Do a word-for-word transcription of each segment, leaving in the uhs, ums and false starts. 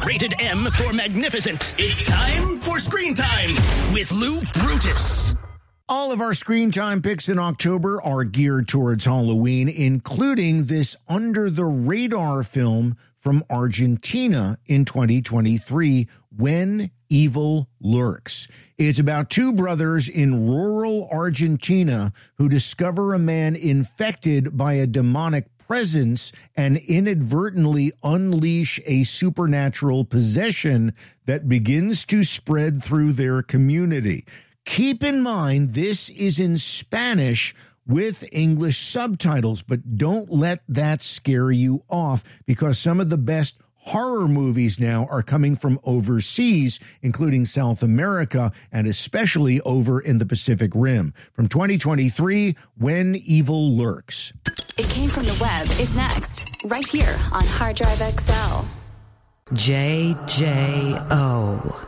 Rated M for magnificent. It's time for Screen Time with Lou Brutus. All of our Screen Time picks in October are geared towards Halloween, including this under-the-radar film from Argentina in twenty twenty-three, When Evil Lurks. It's about two brothers in rural Argentina who discover a man infected by a demonic presence and inadvertently unleash a supernatural possession that begins to spread through their community. Keep in mind, this is in Spanish with English subtitles, but don't let that scare you off, because some of the best horror movies now are coming from overseas, including South America and especially over in the Pacific Rim. From twenty twenty-three, When Evil Lurks. It Came From the Web is next, right here on Hard Drive X L. J J O.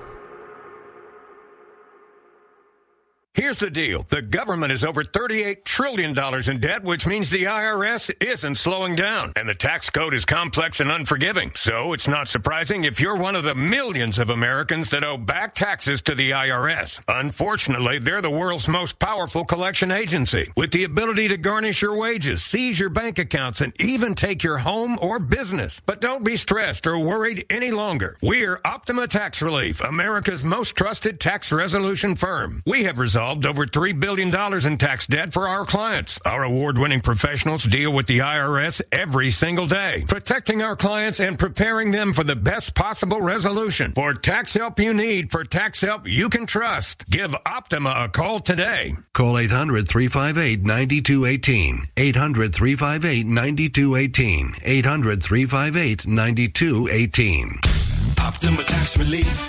Here's the deal. The government is over thirty-eight trillion dollars in debt, which means the I R S isn't slowing down. And the tax code is complex and unforgiving. So it's not surprising if you're one of the millions of Americans that owe back taxes to the I R S. Unfortunately, they're the world's most powerful collection agency, with the ability to garnish your wages, seize your bank accounts, and even take your home or business. But don't be stressed or worried any longer. We're Optima Tax Relief, America's most trusted tax resolution firm. We have resolved over three billion dollars in tax debt for our clients. Our award-winning professionals deal with the I R S every single day, protecting our clients and preparing them for the best possible resolution. For tax help you need, for tax help you can trust, give Optima a call today. Call eight hundred, three five eight, nine two one eight. eight hundred, three five eight, nine two one eight. eight hundred, three five eight, nine two one eight. Optima Tax Relief.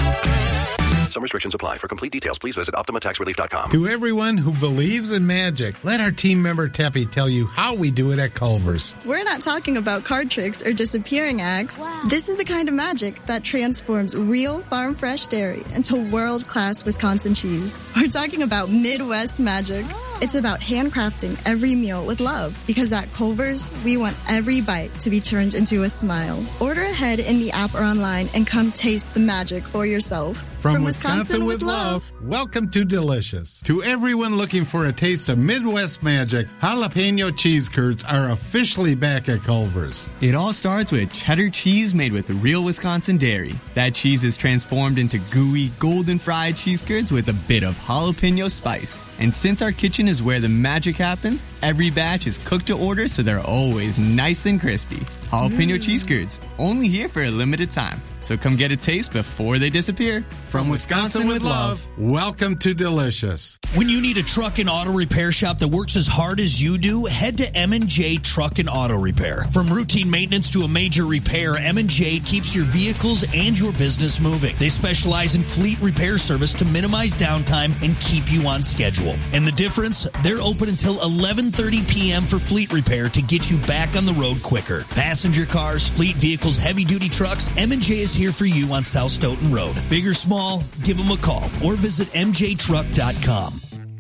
Some restrictions apply. For complete details, please visit Optima Tax Relief dot com. To everyone who believes in magic, let our team member Teppy tell you how we do it at Culver's. We're not talking about card tricks or disappearing acts. Wow. This is the kind of magic that transforms real farm-fresh dairy into world-class Wisconsin cheese. We're talking about Midwest magic. Oh. It's about handcrafting every meal with love, because at Culver's, we want every bite to be turned into a smile. Order ahead in the app or online and come taste the magic for yourself. From, From Wisconsin, Wisconsin with love, love, welcome to Delicious. To everyone looking for a taste of Midwest magic, jalapeno cheese curds are officially back at Culver's. It all starts with cheddar cheese made with real Wisconsin dairy. That cheese is transformed into gooey, golden fried cheese curds with a bit of jalapeno spice. And since our kitchen is where the magic happens, every batch is cooked to order, so they're always nice and crispy. Jalapeno mm. cheese curds, only here for a limited time. So come get a taste before they disappear. From Wisconsin with love, welcome to Delicious. When you need a truck and auto repair shop that works as hard as you do, head to M and J Truck and Auto Repair. From routine maintenance to a major repair, M and J keeps your vehicles and your business moving. They specialize in fleet repair service to minimize downtime and keep you on schedule. And the difference? They're open until eleven thirty p.m. for fleet repair to get you back on the road quicker. Passenger cars, fleet vehicles, heavy-duty trucks, M and J is here for you on South Stoughton Road. Big or small, give them a call or visit m j truck dot com.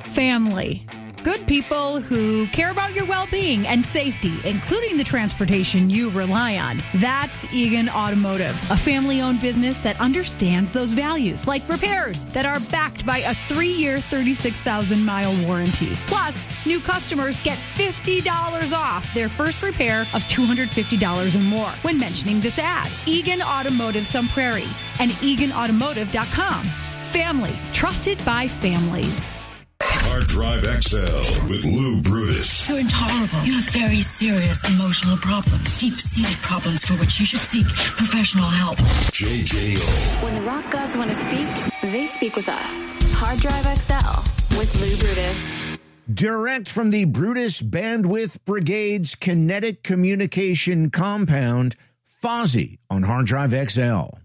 Family. Good people who care about your well-being and safety, including the transportation you rely on. That's Egan Automotive, a family-owned business that understands those values, like repairs that are backed by a three-year, thirty-six thousand mile warranty. Plus, new customers get fifty dollars off their first repair of two hundred fifty dollars or more when mentioning this ad. Egan Automotive Sun Prairie and egan automotive dot com. Family, trusted by families. Hard Drive X L with Lou Brutus. You're intolerable. You have very serious emotional problems, deep-seated problems for which you should seek professional help. J J O. When the rock gods want to speak, they speak with us. Hard Drive X L with Lou Brutus. Direct from the Brutus Bandwidth Brigade's kinetic communication compound, Fozzy on Hard Drive X L.